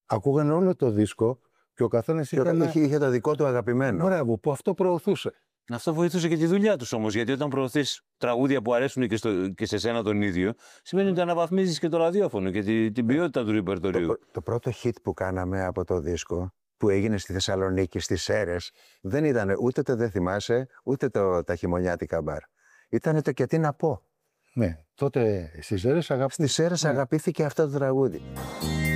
ακούγανε όλο το δίσκο και ο καθένας είχε το δικό του αγαπημένο. Μπράβο, που αυτό προωθούσε. Αυτό βοηθούσε και τη δουλειά του όμως. Γιατί όταν προωθείς τραγούδια που αρέσουν και σε σένα τον ίδιο, σημαίνει ότι αναβαθμίζεις και το ραδιόφωνο και την ποιότητα του ρεπερτορίου. Το πρώτο hit που κάναμε από το δίσκο, που έγινε στη Θεσσαλονίκη, στις Σέρρες, δεν ήταν ούτε το «Δεν θυμάσαι», ούτε τα χειμωνιάτικα μπαρ. Ήτανε το «Και τι να πω». Ναι, τότε στις Σέρρες αγαπήθηκε αυτό το τραγούδι.